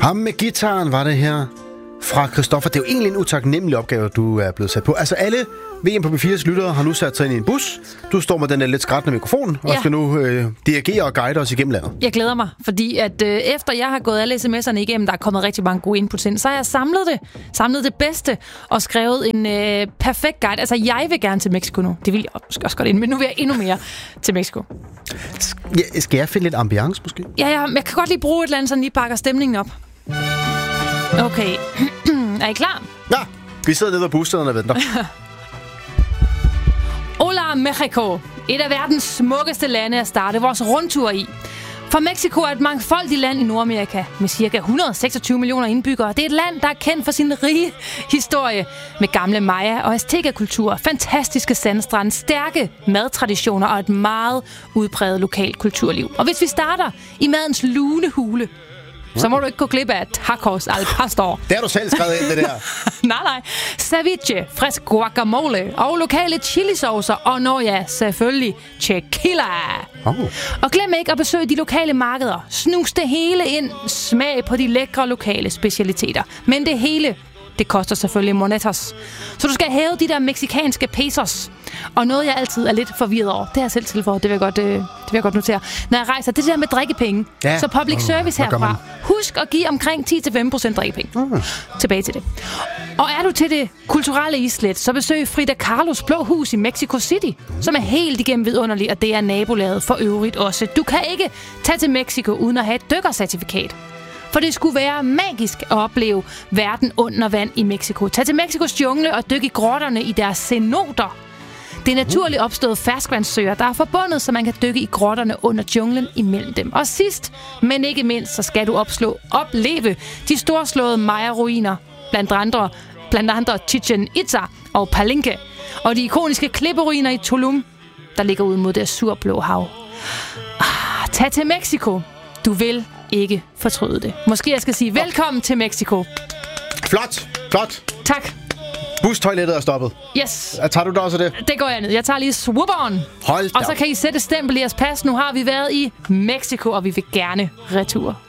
Ham med gitaren var det her fra Christoffer. Det er jo egentlig en utaknemmelig opgave, du er blevet sat på. Altså alle VM på B4's lyttere har nu sat sig ind i en bus. Du står med den der lidt skrættende mikrofon og skal nu dirigere og guide os igennem landet. Jeg glæder mig, fordi at efter jeg har gået alle sms'erne igennem, der er kommet rigtig mange gode inputs ind, så har jeg samlet det bedste og skrevet en perfekt guide. Altså, jeg vil gerne til Mexico nu. Det vil jeg også godt ind, men nu vil jeg endnu mere til Mexico. Skal jeg finde lidt ambiance måske? Ja, jeg kan godt lige bruge et eller andet, så lige pakker stemningen op. Okay. Er I klar? Ja, vi sidder nede ved busstederne og venter. Hola, Mexico. Et af verdens smukkeste lande at starte vores rundtur i. For Mexico er et mangfoldigt land i Nordamerika med ca. 126 millioner indbyggere. Det er et land, der er kendt for sin rige historie med gamle maya- og azteca-kultur, fantastiske sandstrande, stærke madtraditioner og et meget udpræget lokalt kulturliv. Og hvis vi starter i madens lune hule, så må du ikke gå glip af tacos al pastor. Det har du selv skrevet ind, det der. nej. Ceviche, frisk guacamole og lokale chilisaucer. Og selvfølgelig tequila. Og glem ikke at besøge de lokale markeder. Snus det hele ind. Smag på de lækre lokale specialiteter. Men det hele, det koster selvfølgelig monetos. Så du skal hæve de der mexikanske pesos. Og noget, jeg altid er lidt forvirret over, det er jeg selv tilføjet, det vil jeg godt notere. Når jeg rejser, det der med drikkepenge. Ja. Så public service herfra. Husk at give omkring 10-15% drikkepenge. Tilbage til det. Og er du til det kulturelle islet, så besøg Frida Kahlos Blå Hus i Mexico City, som er helt igennem vidunderligt, og det er nabolaget for øvrigt også. Du kan ikke tage til Mexico uden at have et dykkercertifikat. For det skulle være magisk at opleve verden under vand i Mexico. Tag til Mexikos jungle og dyk i grotterne i deres cenoter. Det er naturligt opstået ferskvandssøer, der er forbundet, så man kan dykke i grotterne under junglen imellem dem. Og sidst, men ikke mindst, så skal du opleve de storslåede Maya-ruiner, blandt andre Chichen Itza og Palenque, og de ikoniske klipperuiner i Tulum, der ligger ud mod det azurblå hav. Tag til Mexico. Du vil ikke fortryde det. Måske jeg skal sige velkommen til Mexico. Flot. Tak. Bustoilettet er stoppet. Yes. Tager du da også det? Det går jeg ned. Jeg tager lige swoop-on. Hold da. Og så kan I sætte stempel i jeres pas. Nu har vi været i Mexico, og vi vil gerne retur.